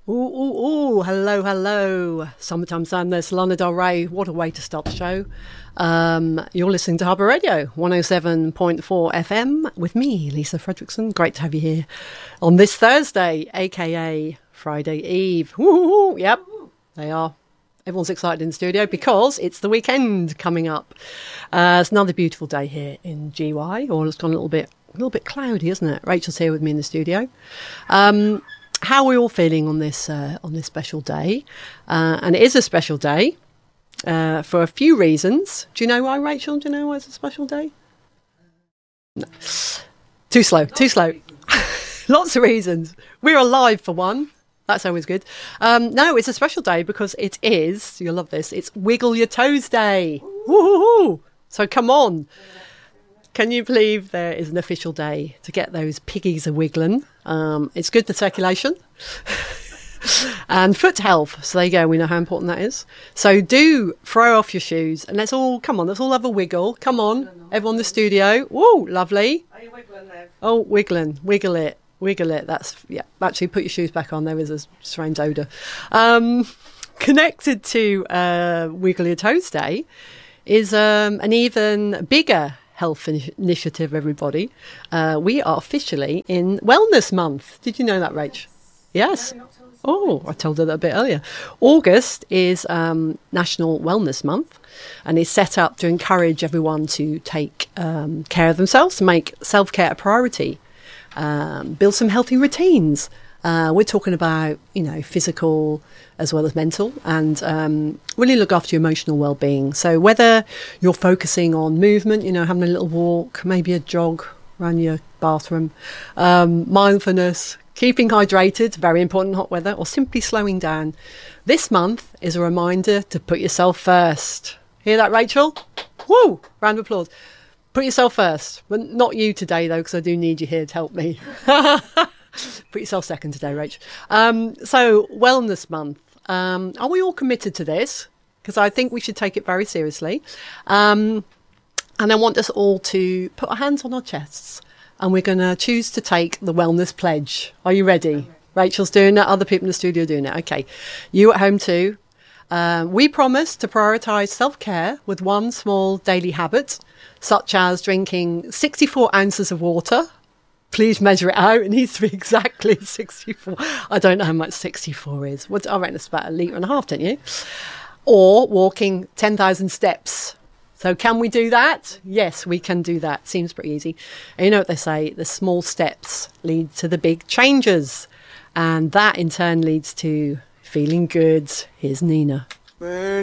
Ooh, ooh, ooh, hello, hello. Summertime Sadness, Lana Del Rey. What a way to start the show. You're listening to Harbour Radio, 107.4 FM with me, Lisa Fredrickson. Great to have you here on this Thursday, a.k.a. Friday Eve. Ooh, yep, they are. Everyone's excited in the studio because it's the weekend coming up. It's another beautiful day here in GY, or it's gone a little bit cloudy, isn't it? Rachel's here with me in the studio. How are we all feeling on this special day? And it is a special day for a few reasons. Do you know why, Rachel? Do you know why it's a special day? No. Too slow. Lots of reasons. We're alive for one. That's always good. No, it's a special day because it is, you'll love this, it's Wiggle Your Toes Day. Woo-hoo-hoo. So come on. Can you believe there is an official day to get those piggies a-wiggling? It's good for circulation and foot health. So there you go. We know how important that is. So do throw off your shoes and let's all have a wiggle. Come on, everyone in the studio. Woo, lovely. Are you wiggling now? Oh, wiggling. Wiggle it. That's, yeah. Actually, put your shoes back on. There is a strange odour. Connected to Wiggle Your Toes Day is an even bigger health initiative, everybody. We are officially in Wellness Month. Did you know that, Rach? Yes. Oh, I told her that a bit earlier. August is National Wellness Month and is set up to encourage everyone to take care of themselves, to make self-care a priority, build some healthy routines. We're talking about, physical as well as mental, and really look after your emotional well-being. So whether you're focusing on movement, having a little walk, maybe a jog around your bathroom, mindfulness, keeping hydrated, very important in hot weather, or simply slowing down, this month is a reminder to put yourself first. Hear that, Rachel? Woo! Round of applause. Put yourself first. But not you today, though, because I do need you here to help me. Put yourself second today, Rach. So, Wellness Month. Are we all committed to this? Because I think we should take it very seriously. And I want us all to put our hands on our chests and we're going to choose to take the Wellness Pledge. Are you ready? Rachel's doing it. Other people in the studio are doing it. Okay. You at home too. We promise to prioritise self-care with one small daily habit, such as drinking 64 ounces of water. Please measure it out. It needs to be exactly 64. I don't know how much 64 is. I reckon it's about 1.5 litres, don't you? Or walking 10,000 steps. So can we do that? Yes, we can do that. Seems pretty easy. And you know what they say, the small steps lead to the big changes. And that in turn leads to feeling good. Here's Nina.